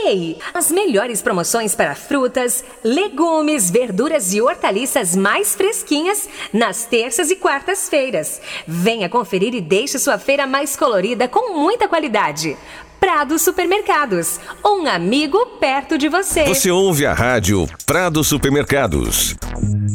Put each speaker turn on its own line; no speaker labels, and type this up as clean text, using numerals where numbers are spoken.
Ei, as melhores promoções para frutas, legumes, verduras e hortaliças mais fresquinhas nas terças e quartas-feiras. Venha conferir e deixe sua feira mais colorida com muita qualidade. Prado Supermercados, um amigo perto de você.
Você ouve a rádio Prado Supermercados.